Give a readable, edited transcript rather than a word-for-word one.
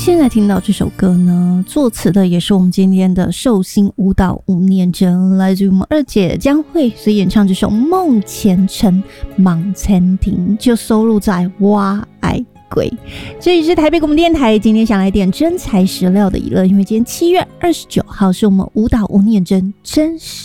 现在听到这首歌呢，作词的也是我们今天的寿星舞蹈吴念真，来自于我们二姐江蕙所演唱这首《梦前尘忙餐厅》，就收录在《挖爱鬼》。这里是台北广播电台，今天想来点真材实料的娱乐，因为今天7月29号是我们舞蹈吴念真真实